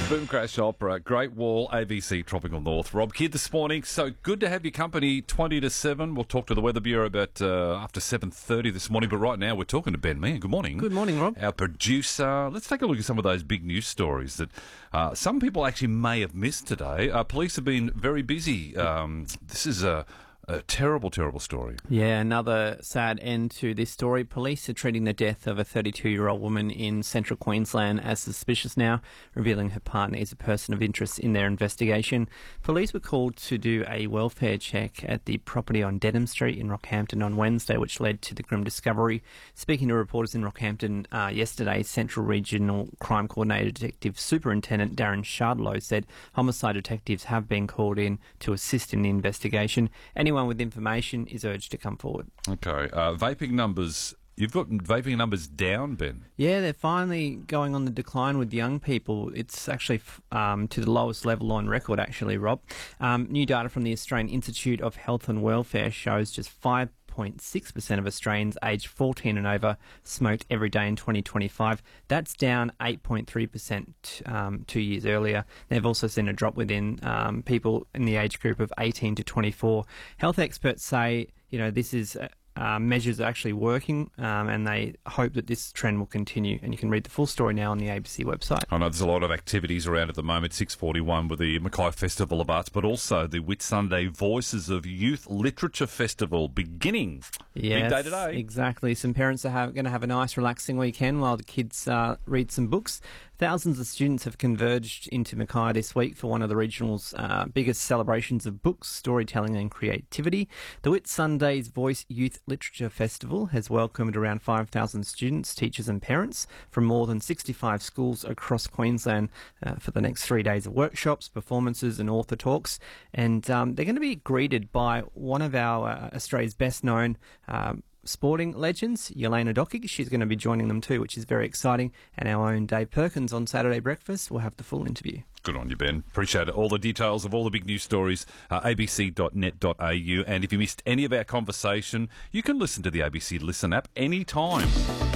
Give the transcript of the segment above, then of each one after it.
Boom Crash Opera, Great Wall, ABC Tropical North. Rob Kidd this morning. So good to have your company, 20 to 7. We'll talk to the Weather Bureau about after 7:30 this morning. But right now we're talking to Ben Meehan. Good morning. Good morning, Rob. Our producer. Let's take a look at some of those big news stories that some people actually may have missed today. Police have been very busy. This is a terrible, terrible story. Yeah, another sad end to this story. Police are treating the death of a 32-year-old woman in central Queensland as suspicious now, revealing her partner is a person of interest in their investigation. Police were called to do a welfare check at the property on Denham Street in Rockhampton on Wednesday, which led to the grim discovery. Speaking to reporters in Rockhampton yesterday, Central Regional Crime Coordinator Detective Superintendent Darren Shardlow said homicide detectives have been called in to assist in the investigation. Anyone with information is urged to come forward. Okay. Vaping numbers. You've got vaping numbers down, Ben. Yeah, they're finally going on the decline with young people. It's actually to the lowest level on record, actually, Rob. New data from the Australian Institute of Health and Welfare shows just 5.6% of Australians aged 14 and over smoked every day in 2025. That's down 8.3% 2 years earlier. They've also seen a drop within people in the age group of 18 to 24. Health experts say, this is measures are actually working, and they hope that this trend will continue. And you can read the full story now on the ABC website. I know there's a lot of activities around at the moment, 6:41 with the Mackay Festival of Arts, but also the Whitsunday Voices of Youth Literature Festival beginning. Yes, big day today. Exactly. Some parents are going to have a nice, relaxing weekend while the kids read some books. Thousands of students have converged into Mackay this week for one of the regional's biggest celebrations of books, storytelling and creativity. The Whitsundays Voice Youth Literature Festival has welcomed around 5,000 students, teachers and parents from more than 65 schools across Queensland for the next 3 days of workshops, performances and author talks. And they're going to be greeted by one of our Australia's best-known sporting legends, Jelena Dokic. She's going to be joining them too, which is very exciting. And our own Dave Perkins on Saturday Breakfast will have the full interview. Good on you, Ben. Appreciate it. All the details of all the big news stories, abc.net.au. And if you missed any of our conversation, you can listen to the ABC Listen app anytime.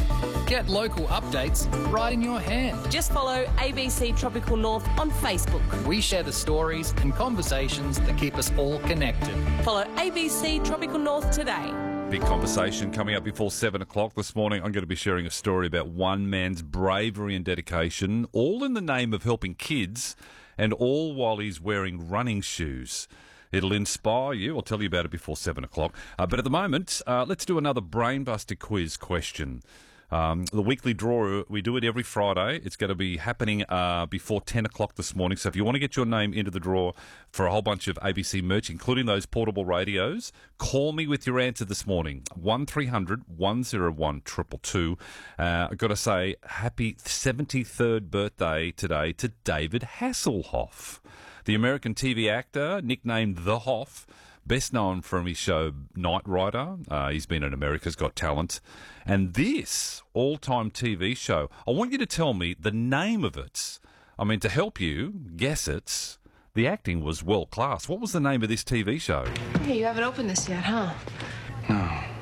Get local updates right in your hand. Just follow ABC Tropical North on Facebook. We share the stories and conversations that keep us all connected. Follow ABC Tropical North today. Big conversation coming up before 7 o'clock this morning. I'm going to be sharing a story about one man's bravery and dedication, all in the name of helping kids, and all while he's wearing running shoes. It'll inspire you. I'll tell you about it before 7 o'clock. But at the moment, let's do another Brainbuster quiz question. The weekly draw, we do it every Friday. It's going to be happening before 10 o'clock this morning. So if you want to get your name into the draw for a whole bunch of ABC merch, including those portable radios, call me with your answer this morning. 1300 101 222. I've got to say, happy 73rd birthday today to David Hasselhoff, the American TV actor, nicknamed The Hoff. Best known from his show Knight Rider. He's been in America's Got Talent. And this all-time TV show, I want you to tell me the name of it. I mean, to help you guess it, the acting was world-class. What was the name of this TV show? Hey, you haven't opened this yet, huh? No.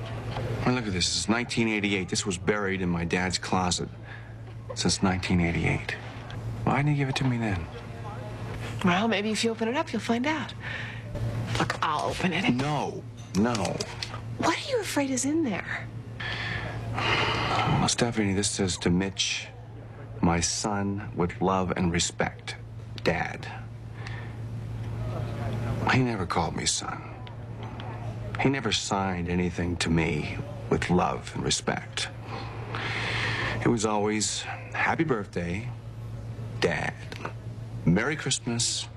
I mean, look at this. It's 1988. This was buried in my dad's closet since 1988. Why didn't you give it to me then? Well, maybe if you open it up, you'll find out. Look, I'll open it. No. What are you afraid is in there? Well, Stephanie, this says to Mitch, my son, with love and respect, Dad. He never called me son. He never signed anything to me with love and respect. It was always, happy birthday, Dad. Merry Christmas,